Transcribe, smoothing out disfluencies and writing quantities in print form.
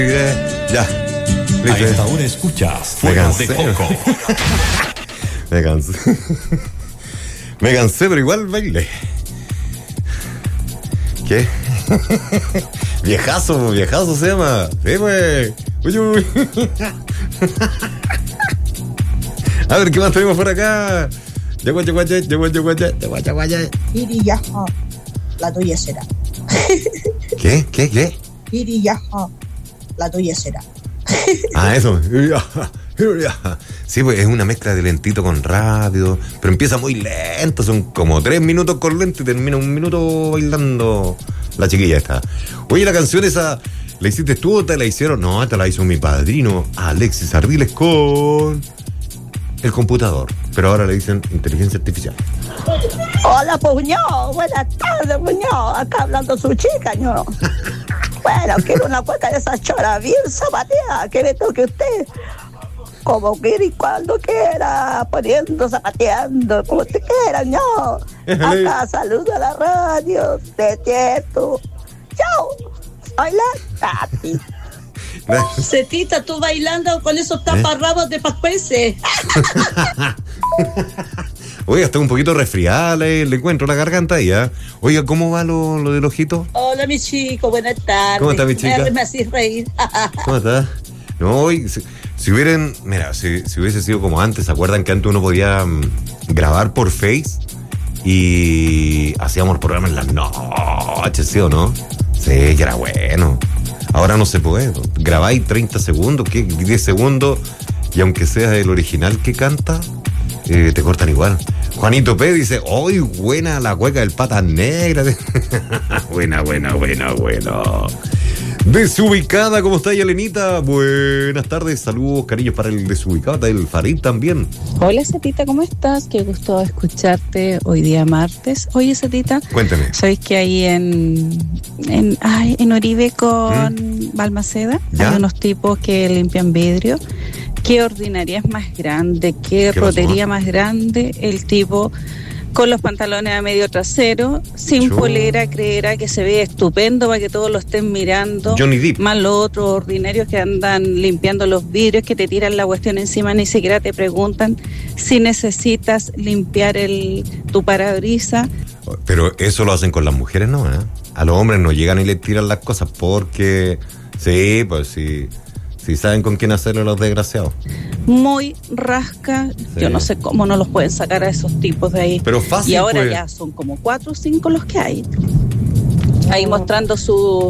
Ya. A esta hora escuchas Fuegos de Coco. Me cansé. Me cansé, pero igual bailé. ¿Qué? Viejazo se llama. Sí, pues. Uy, uy. A ver, ¿qué más tenemos por acá? Iriyaha, la tuya será. ¿Qué? Iriyaha, la tuya será. Ah, eso. Sí, pues es una mezcla de lentito con rápido, pero empieza muy lento, son como 3 minutos con lento y termina 1 minuto bailando la chiquilla esta. Oye, la canción esa, ¿la hiciste tú o te la hicieron? No, te la hizo mi padrino, Alexis Ardiles, con el computador, pero ahora le dicen inteligencia artificial. Hola, Puño, buenas tardes, Puño, acá hablando su chica, ño. Bueno, quiero una cueca de esa chora bien zapateada, que le toque usted. Como quiera y cuando quiera, poniendo, zapateando, como usted quiera, ño. Acá saludo a la radio, despierto. Chao, soy la Tati. Cetita, tú bailando con esos taparrabos de pascuense. Oiga, está un poquito resfriada, le encuentro la garganta ahí, ¿eh? Oiga, ¿cómo va lo del ojito? Hola, mi chico, buenas tardes. ¿Cómo está, mi chica? Me hacís reír. ¿Cómo está? No, hoy, si hubieran, mira, si hubiese sido como antes, ¿se acuerdan que antes uno podía grabar por Face? Y hacíamos programas en las noches, ¿sí o no? Sí, que era bueno. Ahora no se puede. Grabáis 30 segundos, 10 segundos, y aunque sea el original que canta, te cortan igual. Juanito P. dice, ¡ay, buena la cueca del Patas Negras! Buena. Desubicada, ¿cómo está, Elenita? Buenas tardes, saludos, cariños para el desubicado, del Farid también. Hola, Cetita, ¿cómo estás? Qué gusto escucharte hoy día martes. Oye, Cetita, cuéntame. ¿Sabes que ahí en Oribe con Balmaceda hay unos tipos que limpian vidrio? ¿Qué ordinaria es más grande? ¿Qué rotería más grande? El tipo con los pantalones a medio trasero, sin polera, creerá que se ve estupendo para que todos lo estén mirando. Johnny Depp. Más los otros ordinarios que andan limpiando los vidrios, que te tiran la cuestión encima, ni siquiera te preguntan si necesitas limpiar tu parabrisas. Pero eso lo hacen con las mujeres, ¿no? A los hombres no llegan y les tiran las cosas porque, sí, pues sí. Si saben con quién hacerlo los desgraciados. Muy rasca, sí. Yo no sé cómo no los pueden sacar a esos tipos de ahí. Pero fácil, y ahora pues. Ya son como 4 o 5 los que hay. Ahí mostrando su